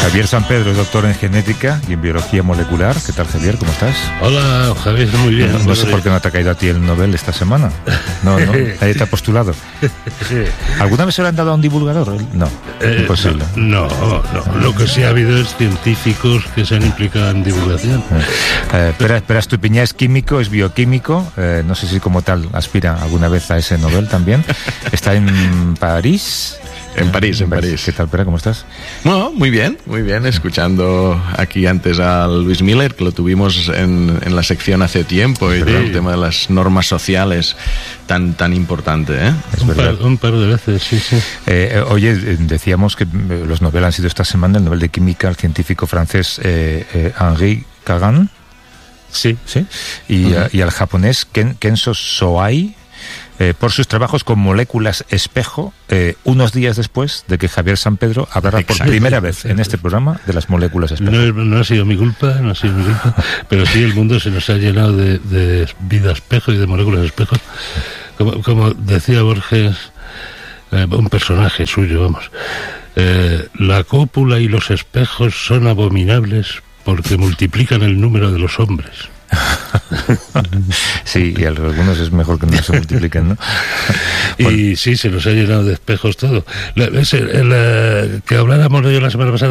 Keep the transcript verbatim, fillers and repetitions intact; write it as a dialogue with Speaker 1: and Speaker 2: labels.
Speaker 1: Javier Sampedro es doctor en genética y en biología molecular. ¿Qué tal, Javier? ¿Cómo estás?
Speaker 2: Hola, Javier, muy bien.
Speaker 1: No, no sé por qué no te ha caído a ti el Nobel esta semana. No, no, nadie te ha postulado. ¿Alguna vez se lo han dado a un divulgador? No,
Speaker 2: eh,
Speaker 1: imposible.
Speaker 2: No, no, no. Lo que sí ha habido es científicos que se han implicado en divulgación.
Speaker 1: Eh, Pera, Pera Estupiñá es químico, es bioquímico. Eh, no sé si como tal aspira alguna vez a ese Nobel también. Está en París.
Speaker 3: En París, en París.
Speaker 1: ¿Qué tal, Pera? ¿Cómo estás?
Speaker 3: Bueno, muy bien, muy bien. Escuchando aquí antes a Luis Miller, que lo tuvimos en, en la sección hace tiempo, y sí. El tema de las normas sociales tan tan importante, ¿eh?
Speaker 2: Es un, par, un par de veces, sí, sí.
Speaker 1: Eh, oye, decíamos que los Nobel han sido esta semana el Nobel de Química al científico francés eh, eh, Henri Kagan.
Speaker 2: Sí.
Speaker 1: Sí. Y, uh-huh. y al japonés Ken, Kenzo Soai. Eh, por sus trabajos con moléculas espejo, eh, unos días después de que Javier Sampedro hablara por primera vez en este programa de las moléculas espejo.
Speaker 2: No, no ha sido mi culpa, no ha sido mi culpa, pero sí el mundo se nos ha llenado de, de vida espejo y de moléculas espejo. Como, como decía Borges, eh, un personaje suyo, vamos, eh, la cópula y los espejos son abominables porque multiplican el número de los hombres.
Speaker 1: Sí, y algunos es mejor que no se multipliquen, ¿no?
Speaker 2: Bueno. Y sí, se nos ha llenado de espejos todo. La, ese, la, que habláramos de ello la semana pasada.